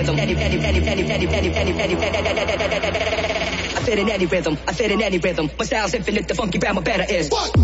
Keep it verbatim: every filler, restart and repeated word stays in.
rhythm. Any, any, any, any, any, any, any, any, I fit in any rhythm. I fit in any rhythm. My style's infinite, the funky grammar better is. What?